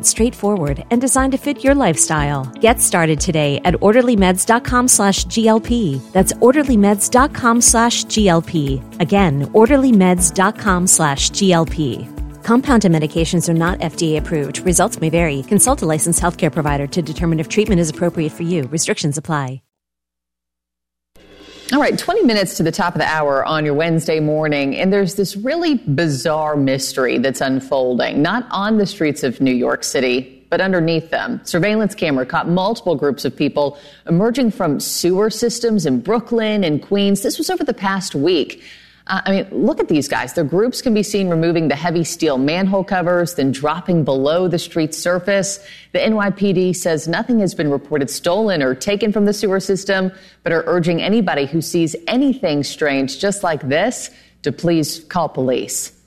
It's straightforward and designed to fit your lifestyle. Get started today at orderlymeds.com/GLP. That's orderlymeds.com/GLP. Again, orderlymeds.com/GLP. Compounded medications are not FDA approved. Results may vary. Consult a licensed healthcare provider to determine if treatment is appropriate for you. Restrictions apply. All right, 20 minutes to the top of the hour on your Wednesday morning, and there's this really bizarre mystery that's unfolding, not on the streets of New York City, but underneath them. Surveillance camera caught multiple groups of people emerging from sewer systems in Brooklyn and Queens. This was over the past week. Look at these guys. Their groups can be seen removing the heavy steel manhole covers, then dropping below the street's surface. The NYPD says nothing has been reported stolen or taken from the sewer system, but are urging anybody who sees anything strange just like this to please call police.